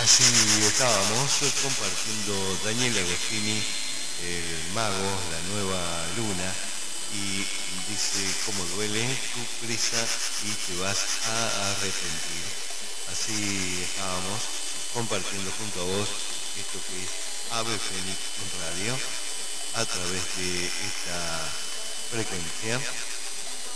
Así estábamos compartiendo Daniel Agostini, el mago, la nueva luna, y dice cómo duele tu prisa y te vas a arrepentir. Así estábamos compartiendo junto a vos esto que es Ave Fénix Radio a través de esta frecuencia